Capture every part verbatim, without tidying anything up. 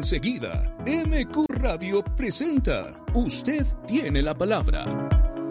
enseguida. M Q Radio presenta Usted tiene la palabra.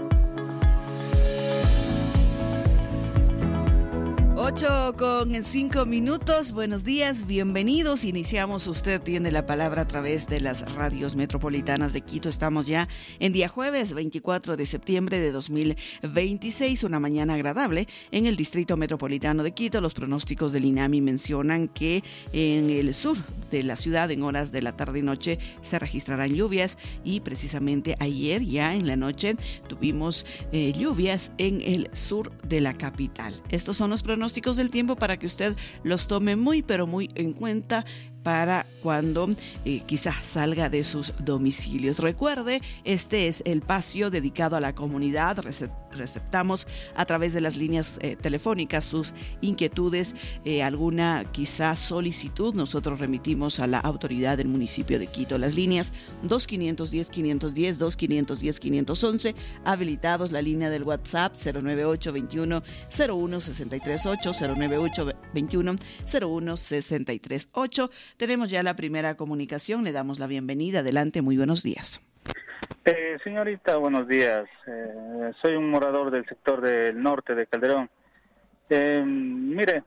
Ocho con cinco minutos, buenos días, bienvenidos. Iniciamos Usted tiene la palabra a través de las radios metropolitanas de Quito. Estamos ya en día jueves veinticuatro de septiembre de dos mil veintiséis, una mañana agradable en el distrito metropolitano de Quito. Los pronósticos del INAMI mencionan que en el sur de la ciudad en horas de la tarde y noche se registrarán lluvias y precisamente ayer ya en la noche tuvimos eh, lluvias en el sur de la capital. Estos son los pronósticos del tiempo para que usted los tome muy pero muy en cuenta para cuando eh, quizás salga de sus domicilios. Recuerde, este es el espacio dedicado a la comunidad. Receptamos a través de las líneas eh, telefónicas sus inquietudes, eh, alguna quizás solicitud. Nosotros remitimos a la autoridad del municipio de Quito. Las líneas dos quinientos diez quinientos diez, dos quinientos diez quinientos once, habilitados la línea del WhatsApp cero nueve ocho veintiuno cero uno sesenta y tres ocho, cero nueve ocho veintiuno cero uno sesenta y tres ocho. Tenemos ya la primera comunicación, le damos la bienvenida. Adelante, muy buenos días. Eh, señorita, buenos días. Eh, soy un morador del sector del norte de Calderón. Eh, mire,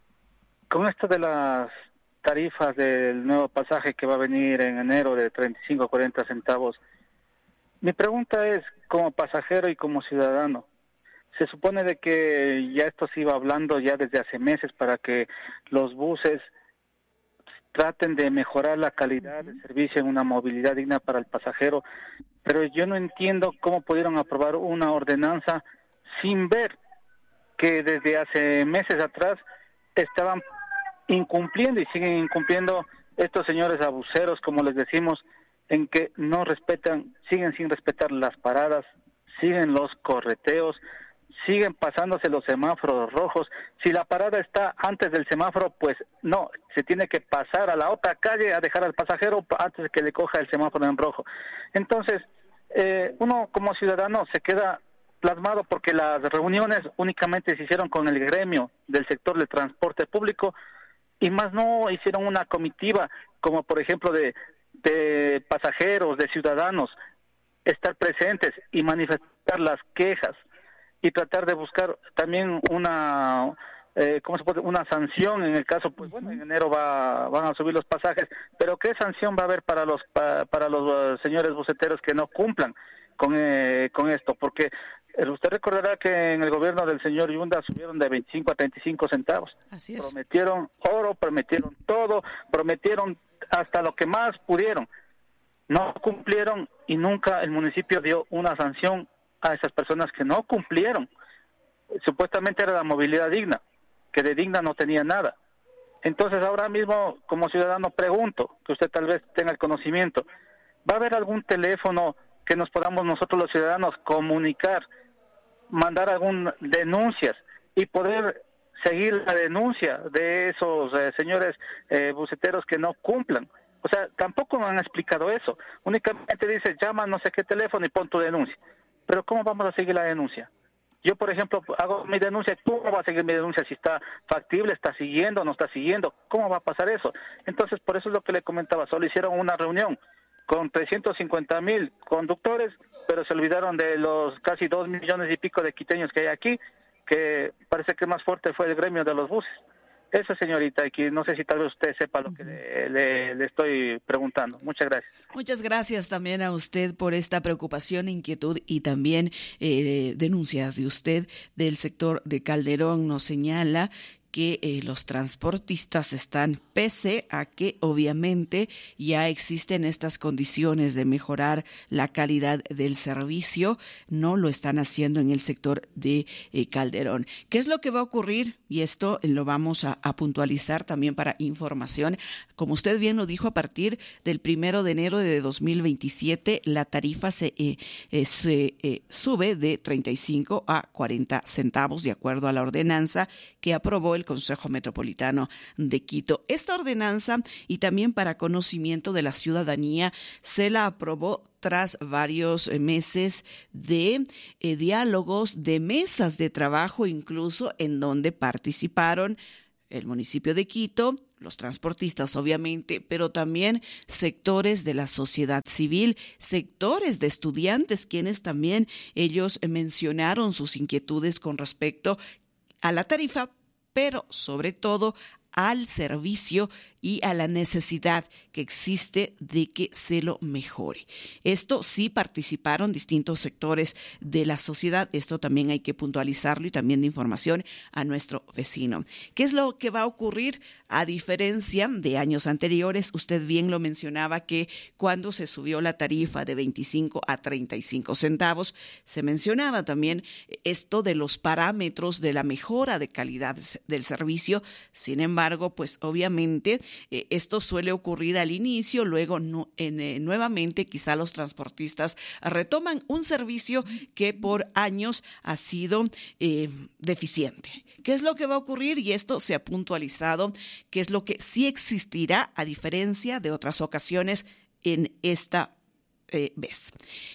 con esto de las tarifas del nuevo pasaje que va a venir en enero de treinta y cinco a cuarenta centavos, mi pregunta es, como pasajero y como ciudadano, se supone de que ya esto se iba hablando ya desde hace meses para que los buses traten de mejorar la calidad de servicio en una movilidad digna para el pasajero, pero yo no entiendo cómo pudieron aprobar una ordenanza sin ver que desde hace meses atrás estaban incumpliendo y siguen incumpliendo estos señores abuseros, como les decimos, en que no respetan, siguen sin respetar las paradas, siguen los correteos, siguen pasándose los semáforos rojos. Si la parada está antes del semáforo, pues no, se tiene que pasar a la otra calle a dejar al pasajero antes de que le coja el semáforo en rojo. Entonces, eh, uno como ciudadano se queda plasmado porque las reuniones únicamente se hicieron con el gremio del sector del transporte público y más no hicieron una comitiva como por ejemplo de, de pasajeros, de ciudadanos, estar presentes y manifestar las quejas y tratar de buscar también una eh, ¿cómo se puede? una sanción en el caso, pues bueno, en enero va, van a subir los pasajes, pero ¿qué sanción va a haber para los pa, para los uh, señores buceteros que no cumplan con eh, con esto? Porque eh, usted recordará que en el gobierno del señor Yunda subieron de veinticinco a treinta y cinco centavos. Así es. Prometieron oro, prometieron todo, prometieron hasta lo que más pudieron. No cumplieron y nunca el municipio dio una sanción a esas personas que no cumplieron. Supuestamente era la movilidad digna, que de digna no tenía nada. Entonces ahora mismo como ciudadano pregunto, que usted tal vez tenga el conocimiento, ¿va a haber algún teléfono que nos podamos nosotros los ciudadanos comunicar, mandar algunas denuncias y poder seguir la denuncia de esos eh, señores eh, buceteros que no cumplan? O sea, tampoco me han explicado eso. Únicamente dice, llama a no sé qué teléfono y pon tu denuncia. Pero ¿cómo vamos a seguir la denuncia? Yo, por ejemplo, hago mi denuncia, ¿cómo va a seguir mi denuncia? Si está factible, está siguiendo, no está siguiendo, ¿cómo va a pasar eso? Entonces, por eso es lo que le comentaba, solo hicieron una reunión con trescientos cincuenta mil conductores, pero se olvidaron de los casi dos millones y pico de quiteños que hay aquí, que parece que más fuerte fue el gremio de los buses. Eso, señorita, y que no sé si tal vez usted sepa lo que le, le, le estoy preguntando. Muchas gracias. Muchas gracias también a usted por esta preocupación, inquietud y también eh, denuncias de usted del sector de Calderón. Nos señala que eh, los transportistas están, pese a que obviamente ya existen estas condiciones de mejorar la calidad del servicio, no lo están haciendo en el sector de eh, Calderón. ¿Qué es lo que va a ocurrir? Y esto lo vamos a, a puntualizar también para información. Como usted bien lo dijo, a partir del primero de enero de dos mil veintisiete, la tarifa se, eh, eh, se eh, sube de treinta y cinco a cuarenta centavos, de acuerdo a la ordenanza que aprobó el Consejo Metropolitano de Quito. Esta ordenanza, y también para conocimiento de la ciudadanía, se la aprobó tras varios meses de eh, diálogos, de mesas de trabajo incluso, en donde participaron el municipio de Quito, los transportistas obviamente, pero también sectores de la sociedad civil, sectores de estudiantes, quienes también ellos mencionaron sus inquietudes con respecto a la tarifa, pero sobre todo al servicio y a la necesidad que existe de que se lo mejore. Esto sí participaron distintos sectores de la sociedad, esto también hay que puntualizarlo y también de información a nuestro vecino. ¿Qué es lo que va a ocurrir? A diferencia de años anteriores, usted bien lo mencionaba que cuando se subió la tarifa de veinticinco a treinta y cinco centavos, se mencionaba también esto de los parámetros de la mejora de calidad del servicio. Sin embargo, pues obviamente Eh, esto suele ocurrir al inicio, luego no, en, eh, nuevamente quizá los transportistas retoman un servicio que por años ha sido eh, deficiente. ¿Qué es lo que va a ocurrir? Y esto se ha puntualizado, que es lo que sí existirá a diferencia de otras ocasiones en esta eh, vez.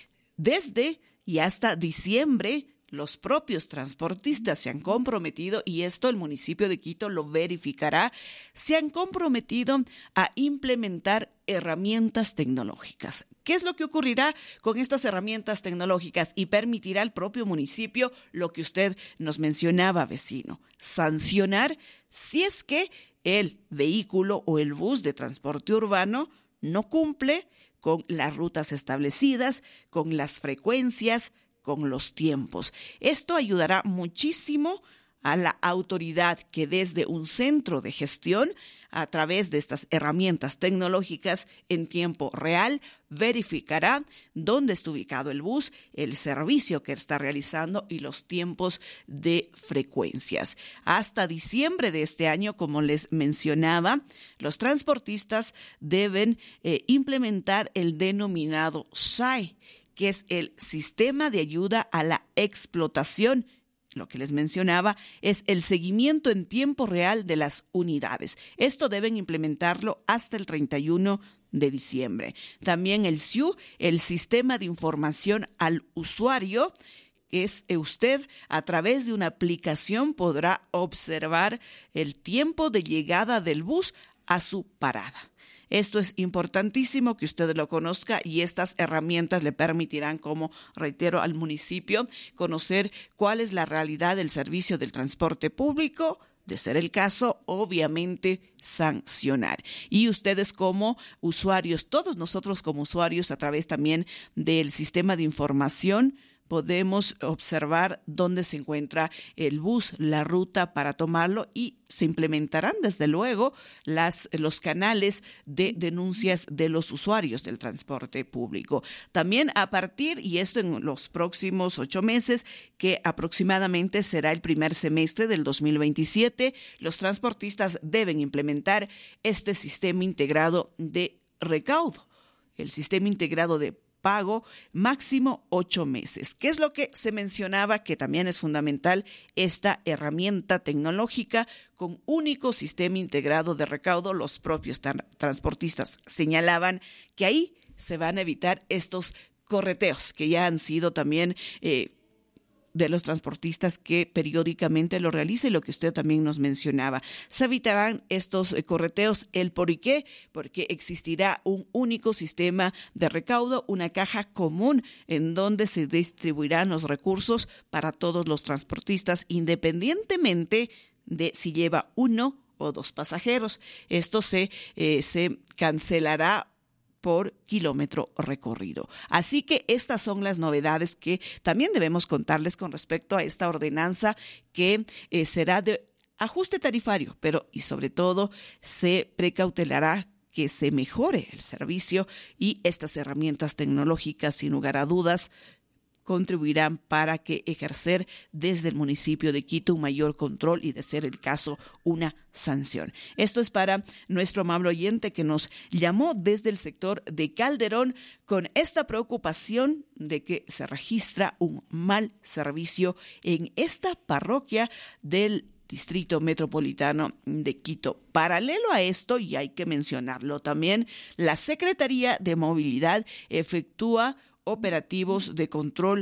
Desde y hasta diciembre, los propios transportistas se han comprometido, y esto el municipio de Quito lo verificará, se han comprometido a implementar herramientas tecnológicas. ¿Qué es lo que ocurrirá con estas herramientas tecnológicas? Y permitirá al propio municipio lo que usted nos mencionaba, vecino, sancionar si es que el vehículo o el bus de transporte urbano no cumple con las rutas establecidas, con las frecuencias, con los tiempos. Esto ayudará muchísimo a la autoridad que desde un centro de gestión, a través de estas herramientas tecnológicas en tiempo real, verificará dónde está ubicado el bus, el servicio que está realizando y los tiempos de frecuencias. Hasta diciembre de este año, como les mencionaba, los transportistas deben eh, implementar el denominado S A I, que es el Sistema de Ayuda a la Explotación. Lo que les mencionaba es el seguimiento en tiempo real de las unidades. Esto deben implementarlo hasta el treinta y uno de diciembre. También el S I U, el Sistema de Información al Usuario, es usted a través de una aplicación podrá observar el tiempo de llegada del bus a su parada. Esto es importantísimo que usted lo conozca, y estas herramientas le permitirán, como reitero, al municipio conocer cuál es la realidad del servicio del transporte público. De ser el caso, obviamente sancionar. Y ustedes como usuarios, todos nosotros como usuarios, a través también del sistema de información, podemos observar dónde se encuentra el bus, la ruta para tomarlo, y se implementarán desde luego las, los canales de denuncias de los usuarios del transporte público. También a partir, y esto en los próximos ocho meses, que aproximadamente será el primer semestre del dos mil veintisiete, los transportistas deben implementar este sistema integrado de recaudo, el sistema integrado de pago máximo ocho meses. ¿Qué es lo que se mencionaba? Que también es fundamental esta herramienta tecnológica con único sistema integrado de recaudo. Los propios tra- transportistas señalaban que ahí se van a evitar estos correteos que ya han sido también eh, de los transportistas que periódicamente lo realiza, y lo que usted también nos mencionaba. Se evitarán estos eh, correteos. ¿El por qué? Porque existirá un único sistema de recaudo, una caja común en donde se distribuirán los recursos para todos los transportistas, independientemente de si lleva uno o dos pasajeros. Esto se, eh, se cancelará por kilómetro recorrido. Así que estas son las novedades que también debemos contarles con respecto a esta ordenanza que eh, será de ajuste tarifario, pero y sobre todo se precautelará que se mejore el servicio, y estas herramientas tecnológicas, sin lugar a dudas, contribuirán para que ejercer desde el municipio de Quito un mayor control y, de ser el caso, una sanción. Esto es para nuestro amable oyente que nos llamó desde el sector de Calderón con esta preocupación de que se registra un mal servicio en esta parroquia del Distrito Metropolitano de Quito. Paralelo a esto, y hay que mencionarlo también, la Secretaría de Movilidad efectúa operativos de control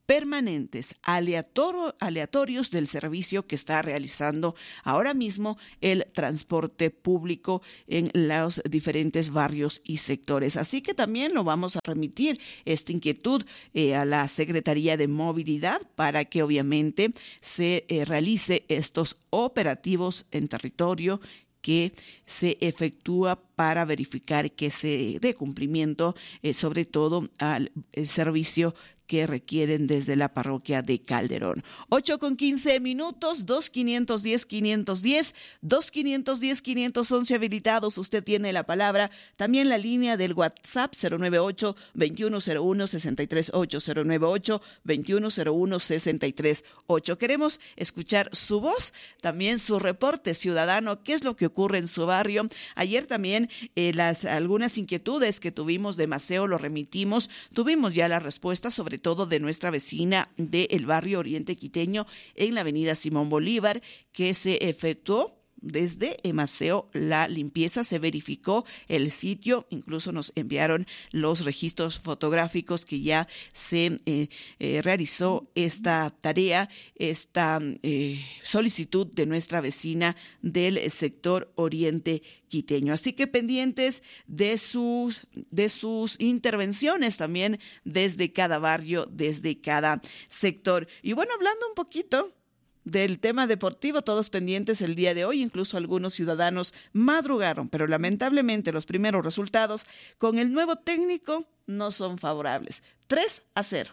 permanentes, aleatorio, aleatorios del servicio que está realizando ahora mismo el transporte público en los diferentes barrios y sectores. Así que también lo vamos a remitir esta inquietud eh, a la Secretaría de Movilidad para que obviamente se eh, realice estos operativos en territorio que se efectúa para verificar que se dé cumplimiento eh, sobre todo al eh, servicio que requieren desde la parroquia de Calderón. ocho con quince minutos, dos quinientos diez, quinientos diez, dos quinientos diez, quinientos once habilitados. Usted tiene la palabra. También la línea del WhatsApp cero nueve ocho, veintiuno cero uno, sesenta y tres ocho, cero nueve ocho, veintiuno cero uno, sesenta y tres ocho. Queremos escuchar su voz, también su reporte ciudadano, qué es lo que ocurre en su barrio. Ayer también eh, las algunas inquietudes que tuvimos de Maceo lo remitimos. Tuvimos ya la respuesta sobre todo de nuestra vecina del barrio Oriente Quiteño en la avenida Simón Bolívar, que se efectuó desde Maceo la limpieza, se verificó el sitio, incluso nos enviaron los registros fotográficos que ya se eh, eh, realizó esta tarea, esta eh, solicitud de nuestra vecina del sector Oriente Quiteño. Así que pendientes de sus, de sus intervenciones también desde cada barrio, desde cada sector. Y bueno, hablando un poquito del tema deportivo, todos pendientes el día de hoy, incluso algunos ciudadanos madrugaron, pero lamentablemente los primeros resultados con el nuevo técnico no son favorables. tres a cero.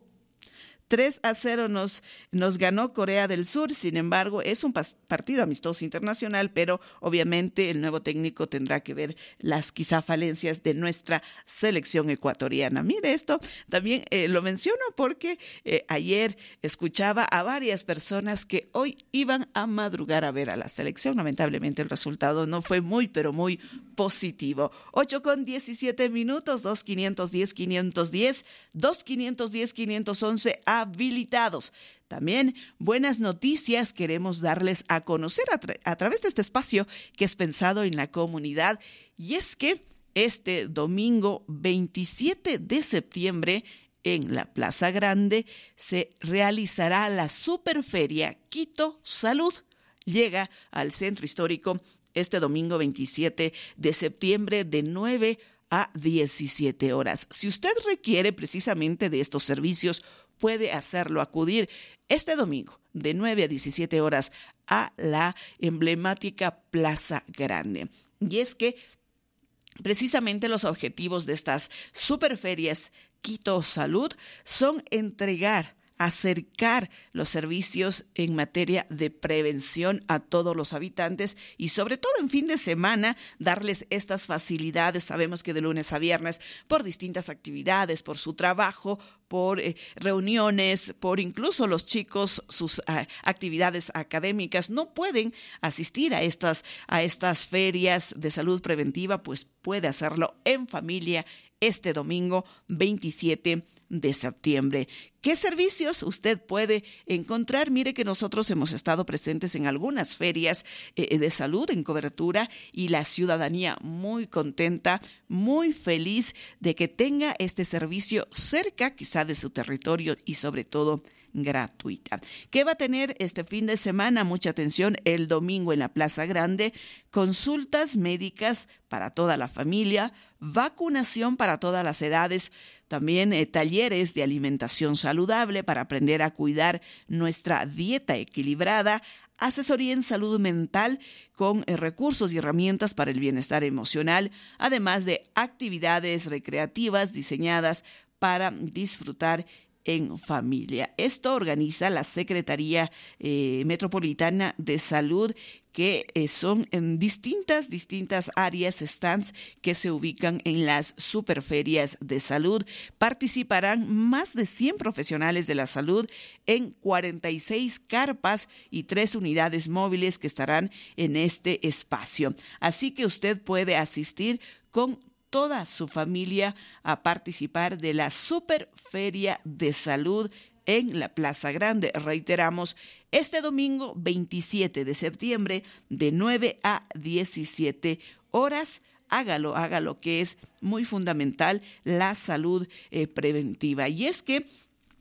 tres a cero nos, nos ganó Corea del Sur, sin embargo, es un pas- partido amistoso internacional, pero obviamente el nuevo técnico tendrá que ver las quizá falencias de nuestra selección ecuatoriana. Mire esto, también eh, lo menciono porque eh, ayer escuchaba a varias personas que hoy iban a madrugar a ver a la selección. Lamentablemente el resultado no fue muy, pero muy positivo. ocho con diecisiete minutos, dos quinientos diez, quinientos diez, dos quinientos diez, quinientos once habilitados. También buenas noticias queremos darles a conocer a, tra- a través de este espacio que es pensado en la comunidad, y es que este domingo veintisiete de septiembre en la Plaza Grande se realizará la Superferia Quito Salud. Llega al centro histórico este domingo veintisiete de septiembre de nueve a diecisiete horas. Si usted requiere precisamente de estos servicios, puede hacerlo, acudir este domingo de nueve a diecisiete horas a la emblemática Plaza Grande. Y es que precisamente los objetivos de estas superferias Quito Salud son entregar, acercar los servicios en materia de prevención a todos los habitantes y sobre todo en fin de semana darles estas facilidades. Sabemos que de lunes a viernes por distintas actividades, por su trabajo, por eh, reuniones, por incluso los chicos, sus uh, actividades académicas, no pueden asistir a estas, a estas ferias de salud preventiva, pues puede hacerlo en familia este domingo veintisiete de septiembre. ¿Qué servicios usted puede encontrar? Mire que nosotros hemos estado presentes en algunas ferias eh, de salud en cobertura y la ciudadanía muy contenta, muy feliz de que tenga este servicio cerca quizá de su territorio y sobre todo gratuita. ¿Qué va a tener este fin de semana? Mucha atención, el domingo en la Plaza Grande, consultas médicas para toda la familia, vacunación para todas las edades, también eh, talleres de alimentación saludable para aprender a cuidar nuestra dieta equilibrada, asesoría en salud mental con eh, recursos y herramientas para el bienestar emocional, además de actividades recreativas diseñadas para disfrutar en familia. Esto organiza la Secretaría eh, Metropolitana de Salud, que eh, son en distintas, distintas áreas, stands que se ubican en las superferias de salud. Participarán más de cien profesionales de la salud en cuarenta y seis carpas y tres unidades móviles que estarán en este espacio. Así que usted puede asistir con toda su familia a participar de la Superferia de Salud en la Plaza Grande. Reiteramos, este domingo veintisiete de septiembre de nueve a diecisiete horas. Hágalo, hágalo, que es muy fundamental la salud eh, preventiva. Y es que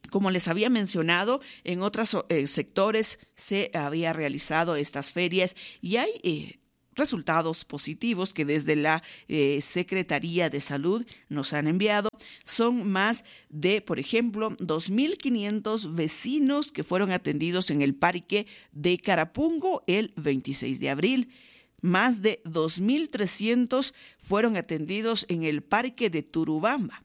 Como les había mencionado, en otros eh, sectores se había realizado estas ferias y hay eh, resultados positivos que desde la eh, Secretaría de Salud nos han enviado. Son más de, por ejemplo, dos mil quinientos vecinos que fueron atendidos en el Parque de Carapungo el veintiséis de abril. Más de dos mil trescientos fueron atendidos en el Parque de Turubamba.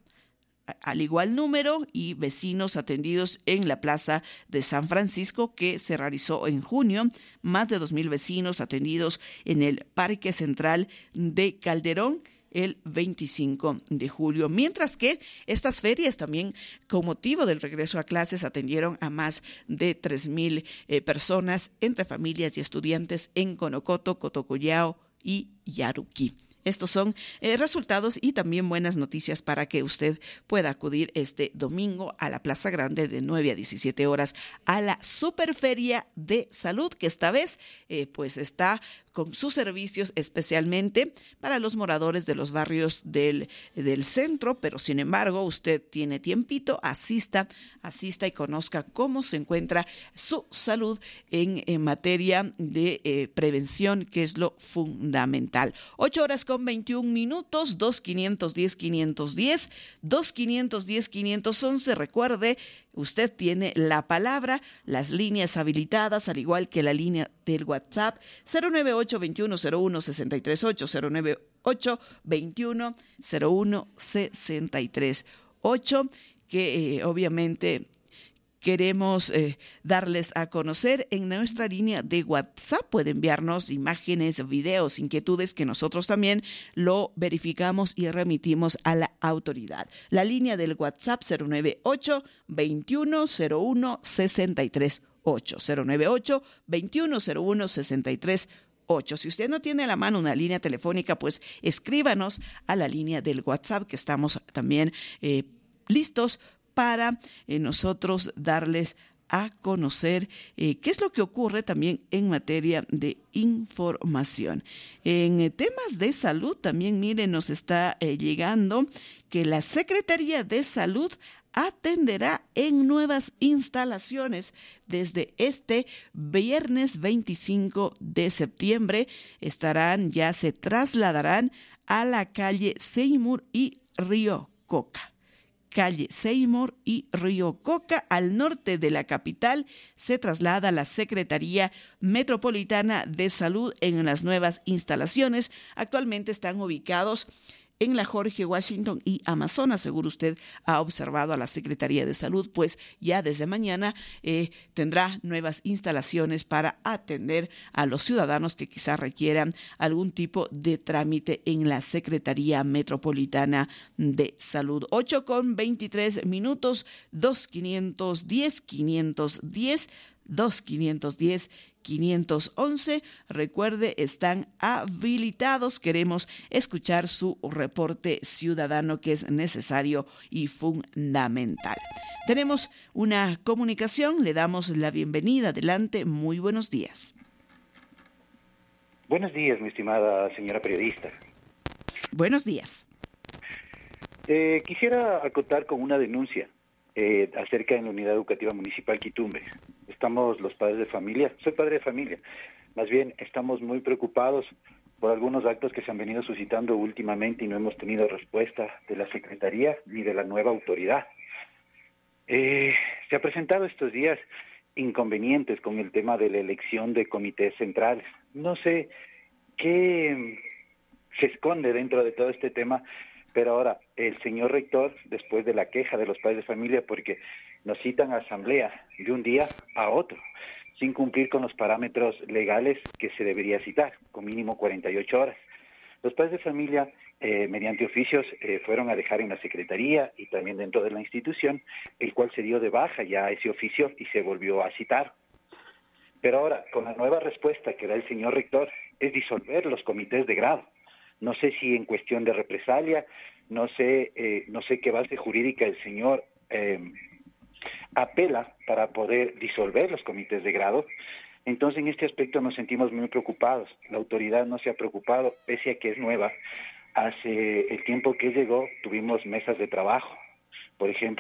Al igual número y vecinos atendidos en la Plaza de San Francisco, que se realizó en junio, más de dos mil vecinos atendidos en el Parque Central de Calderón el veinticinco de julio, mientras que estas ferias también, con motivo del regreso a clases, atendieron a más de tres mil eh, personas entre familias y estudiantes en Conocoto, Cotocollao y Yaruquí. Estos son eh, resultados y también buenas noticias para que usted pueda acudir este domingo a la Plaza Grande de nueve a diecisiete horas a la Superferia de Salud, que esta vez eh, pues está con sus servicios especialmente para los moradores de los barrios del, del centro, pero sin embargo usted tiene tiempito, asista, asista y conozca cómo se encuentra su salud en, en materia de eh, prevención, que es lo fundamental. Ocho horas con veintiún minutos, dos quinientos diez quinientos diez, dos quinientos diez quinientos once. Recuerde, usted tiene la palabra, las líneas habilitadas, al igual que la línea del WhatsApp cero nueve ocho, veintiuno cero uno, sesenta y tres ocho, cero nueve ocho, veintiuno cero uno, sesenta y tres ocho, que eh, obviamente queremos eh, darles a conocer en nuestra línea de WhatsApp. Puede enviarnos imágenes, videos, inquietudes, que nosotros también lo verificamos y remitimos a la autoridad. La línea del WhatsApp cero nueve ocho, veintiuno cero uno, sesenta y tres ocho, cero nueve ocho, veintiuno cero uno, sesenta y tres ocho. Si usted no tiene a la mano una línea telefónica, pues escríbanos a la línea del WhatsApp, que estamos también eh, listos para eh, nosotros darles a conocer eh, qué es lo que ocurre también en materia de información. En eh, temas de salud también, miren, nos está eh, llegando que la Secretaría de Salud atenderá en nuevas instalaciones desde este viernes veinticinco de septiembre. Estarán, ya se trasladarán a la calle Seymour y Río Coca. Calle Seymour y Río Coca, al norte de la capital, se traslada la Secretaría Metropolitana de Salud en las nuevas instalaciones. Actualmente están ubicados en la Jorge Washington y Amazonas. Seguro usted ha observado a la Secretaría de Salud, pues ya desde mañana eh, tendrá nuevas instalaciones para atender a los ciudadanos que quizás requieran algún tipo de trámite en la Secretaría Metropolitana de Salud. ocho con veintitrés minutos, dos quinientos diez, quinientos diez, dos quinientos diez, quinientos once. Recuerde, están habilitados. Queremos escuchar su reporte ciudadano, que es necesario y fundamental. Tenemos una comunicación, le damos la bienvenida. Adelante, muy buenos días. Buenos días, mi estimada señora periodista. Buenos días. Eh, quisiera acotar con una denuncia eh, acerca de la Unidad Educativa Municipal Quitumbe. Estamos los padres de familia, soy padre de familia, más bien estamos muy preocupados por algunos actos que se han venido suscitando últimamente y no hemos tenido respuesta de la Secretaría ni de la nueva autoridad. Eh, se ha presentado estos días inconvenientes con el tema de la elección de comités centrales. No sé qué se esconde dentro de todo este tema, pero ahora el señor rector, después de la queja de los padres de familia, porque nos citan a asamblea de un día a otro, sin cumplir con los parámetros legales que se debería citar, con mínimo cuarenta y ocho horas. Los padres de familia, eh, mediante oficios, eh, fueron a dejar en la secretaría y también dentro de la institución, el cual se dio de baja ya ese oficio y se volvió a citar. Pero ahora, con la nueva respuesta que da el señor rector, es disolver los comités de grado. No sé si en cuestión de represalia, no sé, eh, no sé qué base jurídica el señor eh, apela para poder disolver los comités de grado. Entonces, en este aspecto nos sentimos muy preocupados. La autoridad no se ha preocupado, pese a que es nueva. Hace el tiempo que llegó, tuvimos mesas de trabajo. Por ejemplo,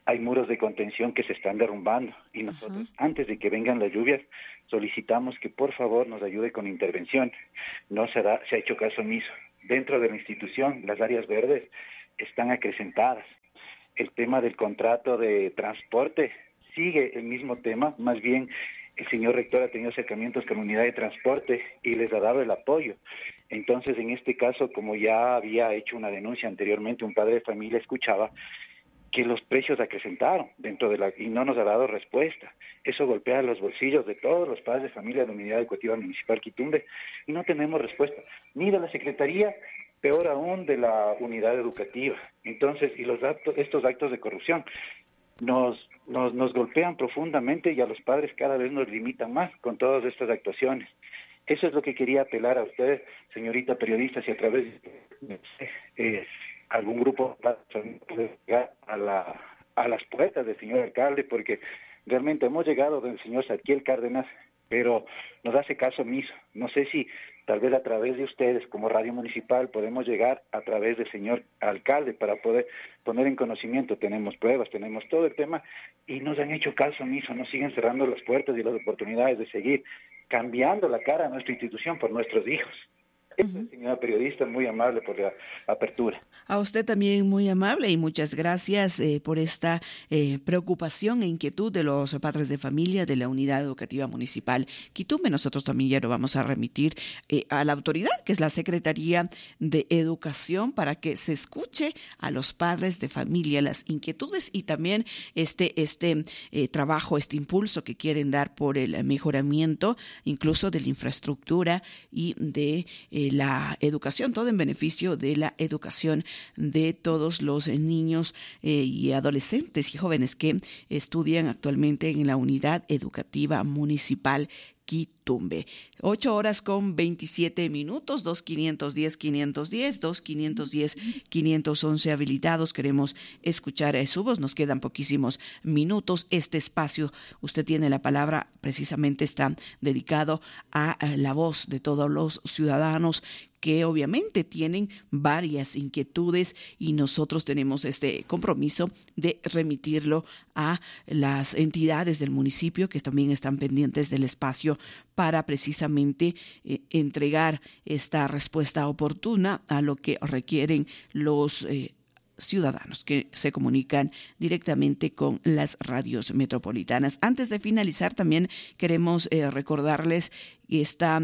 hay muros de contención que se están derrumbando y nosotros, uh-huh. antes de que vengan las lluvias, solicitamos que por favor nos ayude con intervención. No se, da, se ha hecho caso omiso. Dentro de la institución, las áreas verdes están acrecentadas. El tema del contrato de transporte sigue el mismo tema, más bien el señor rector ha tenido acercamientos con la unidad de transporte y les ha dado el apoyo. Entonces, en este caso, como ya había hecho una denuncia anteriormente, un padre de familia escuchaba que los precios acrecentaron dentro de la y no nos ha dado respuesta. Eso golpea los bolsillos de todos los padres de familia de la Unidad Educativa Municipal Quitumbe y no tenemos respuesta, ni de la Secretaría, peor aún de la unidad educativa. Entonces, y los actos, estos actos de corrupción nos, nos, nos golpean profundamente y a los padres cada vez nos limitan más con todas estas actuaciones. Eso es lo que quería apelar a usted, señorita periodista, si a través de eh, algún grupo puede llegar a, la, a las puertas del señor alcalde, porque realmente hemos llegado del señor Zadkiel Cárdenas, pero nos hace caso omiso. No sé si tal vez a través de ustedes, como radio municipal, podemos llegar a través del señor alcalde para poder poner en conocimiento. Tenemos pruebas, tenemos todo el tema, y nos han hecho caso omiso, nos siguen cerrando las puertas y las oportunidades de seguir cambiando la cara a nuestra institución por nuestros hijos. Uh-huh. Señora periodista, muy amable por la apertura. A usted también muy amable y muchas gracias eh, por esta eh, preocupación e inquietud de los padres de familia de la Unidad Educativa Municipal Quitumbe. Nosotros también ya lo vamos a remitir eh, a la autoridad, que es la Secretaría de Educación, para que se escuche a los padres de familia las inquietudes y también este, este eh, trabajo, este impulso que quieren dar por el mejoramiento incluso de la infraestructura y de eh, la educación, todo en beneficio de la educación de todos los niños eh, y adolescentes y jóvenes que estudian actualmente en la Unidad Educativa Municipal Quitumbe. Ocho horas con veintisiete minutos, dos quinientos diez, quinientos diez, dos quinientos diez, quinientos once habilitados. Queremos escuchar eh, su voz. Nos quedan poquísimos minutos. Este espacio, usted tiene la palabra, precisamente está dedicado a, a la voz de todos los ciudadanos que obviamente tienen varias inquietudes y nosotros tenemos este compromiso de remitirlo a las entidades del municipio que también están pendientes del espacio para precisamente eh, entregar esta respuesta oportuna a lo que requieren los eh, ciudadanos que se comunican directamente con las radios metropolitanas. Antes de finalizar, también queremos eh, recordarles esta,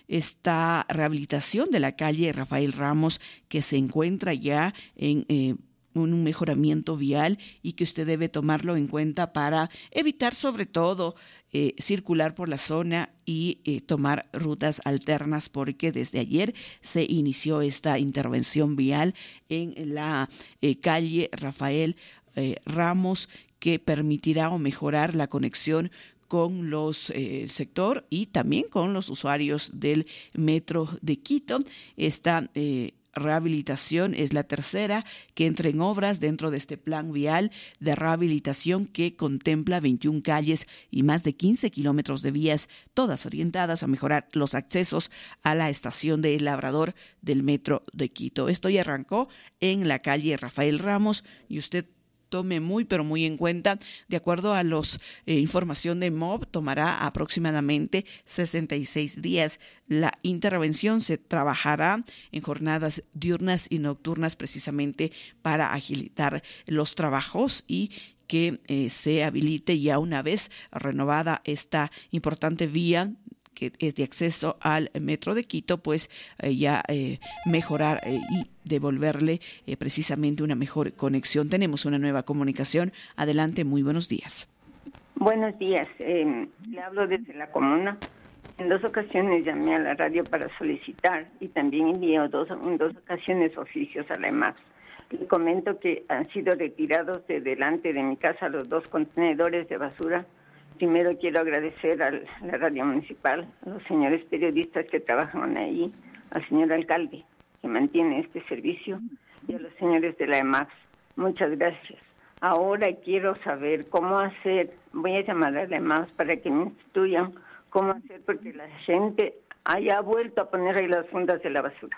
esta rehabilitación de la calle Rafael Ramos, que se encuentra ya en eh, un mejoramiento vial y que usted debe tomarlo en cuenta para evitar sobre todo eh, circular por la zona y eh, tomar rutas alternas, porque desde ayer se inició esta intervención vial en la eh, calle Rafael eh, Ramos, que permitirá o mejorar la conexión con los eh, sector y también con los usuarios del metro de Quito. Esta eh, rehabilitación es la tercera que entra en obras dentro de este plan vial de rehabilitación que contempla veintiuna calles y más de quince kilómetros de vías, todas orientadas a mejorar los accesos a la estación de El Labrador del metro de Quito. Esto ya arrancó en la calle Rafael Ramos y usted tome muy, pero muy en cuenta, de acuerdo a la eh, información de M O B, tomará aproximadamente sesenta y seis días. La intervención se trabajará en jornadas diurnas y nocturnas precisamente para agilitar los trabajos y que eh, se habilite ya una vez renovada esta importante vía que es de acceso al metro de Quito, pues eh, ya eh, mejorar eh, y devolverle eh, precisamente una mejor conexión. Tenemos una nueva comunicación. Adelante, muy buenos días. Buenos días, eh, le hablo desde la comuna. En dos ocasiones llamé a la radio para solicitar y también envié dos, en dos ocasiones oficios a la E M A P S. Le comento que han sido retirados de delante de mi casa los dos contenedores de basura. Primero quiero agradecer a la radio municipal, a los señores periodistas que trabajan ahí, al señor alcalde que mantiene este servicio y a los señores de la E M A P S. Muchas gracias. Ahora quiero saber cómo hacer, voy a llamar a la E M A P S para que me instruyan cómo hacer, porque la gente haya vuelto a poner ahí las fundas de la basura.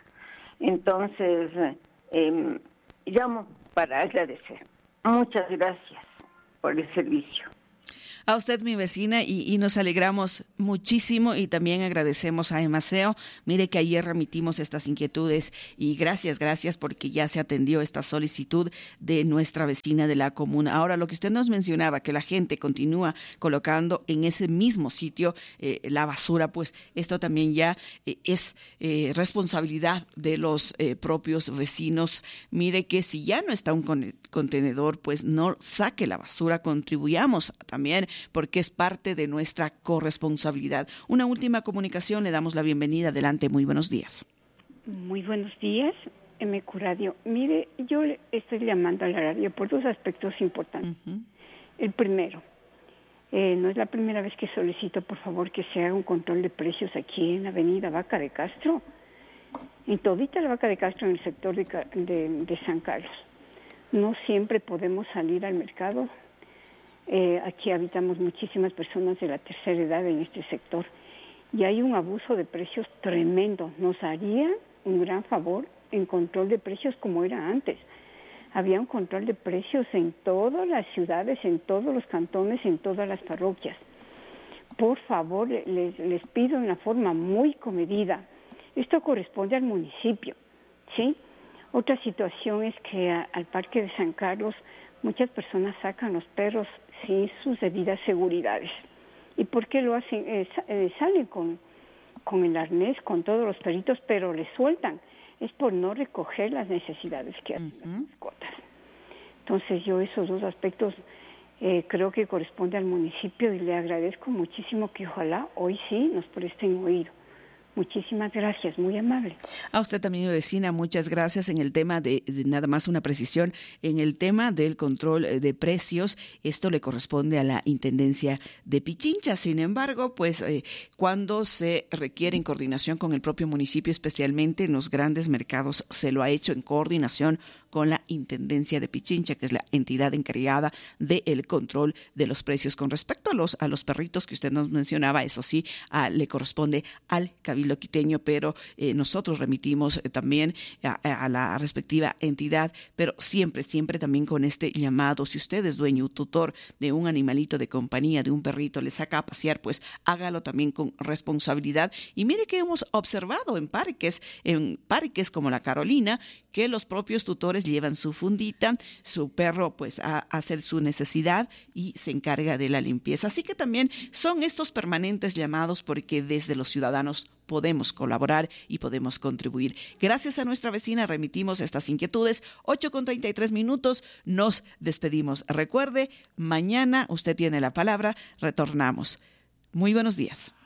Entonces, eh, llamo para agradecer. Muchas gracias. por el servicio. A usted, mi vecina, y, y nos alegramos muchísimo y también agradecemos a Emaceo. Mire que ayer remitimos estas inquietudes y gracias, gracias porque ya se atendió esta solicitud de nuestra vecina de la comuna. Ahora, lo que usted nos mencionaba, que la gente continúa colocando en ese mismo sitio eh, la basura, pues esto también ya eh, es eh, responsabilidad de los eh, propios vecinos. Mire que si ya no está un con- contenedor, pues no saque la basura, contribuyamos también, porque es parte de nuestra corresponsabilidad. Una última comunicación, le damos la bienvenida. Adelante, muy buenos días. Muy buenos días, M Q Radio. Mire, yo estoy llamando a la radio por dos aspectos importantes. Uh-huh. El primero, eh, no es la primera vez que solicito, por favor, que se haga un control de precios aquí en la avenida Vaca de Castro, en todita la Vaca de Castro, en el sector de, de, de San Carlos. No siempre podemos salir al mercado. Eh, aquí habitamos muchísimas personas de la tercera edad en este sector y hay un abuso de precios tremendo. Nos haría un gran favor en control de precios como era antes. Había un control de precios en todas las ciudades, en todos los cantones, en todas las parroquias. Por favor, les, les pido en una forma muy comedida. Esto corresponde al municipio, ¿sí? Otra situación es que a, al Parque de San Carlos muchas personas sacan los perros sin sus debidas seguridades. ¿Y por qué lo hacen? Eh, eh, salen con, con el arnés, con todos los perritos, pero les sueltan. Es por no recoger las necesidades que hacen uh-huh. las mascotas. Entonces yo esos dos aspectos eh, creo que corresponde al municipio y le agradezco muchísimo que ojalá hoy sí nos presten oído. Muchísimas gracias, muy amable. A usted también, vecina, muchas gracias. En el tema de, de nada más una precisión, en el tema del control de precios, esto le corresponde a la Intendencia de Pichincha. Sin embargo, pues eh, cuando se requiere en coordinación con el propio municipio, especialmente en los grandes mercados, se lo ha hecho en coordinación con la Intendencia de Pichincha, que es la entidad encargada del control de los precios. Con respecto a los a los perritos que usted nos mencionaba, eso sí, a, le corresponde al Cabildo Quiteño, pero eh, nosotros remitimos eh, también a, a la respectiva entidad, pero siempre, siempre también con este llamado. Si usted es dueño o tutor de un animalito de compañía, de un perrito, le saca a pasear, pues hágalo también con responsabilidad. Y mire que hemos observado en parques, en parques como la Carolina, que los propios tutores llevan su fundita, su perro pues a hacer su necesidad y se encarga de la limpieza. Así que también son estos permanentes llamados porque desde los ciudadanos podemos colaborar y podemos contribuir. Gracias a nuestra vecina remitimos estas inquietudes. ocho con treinta y tres minutos, nos despedimos. Recuerde, mañana usted tiene la palabra, retornamos. Muy buenos días.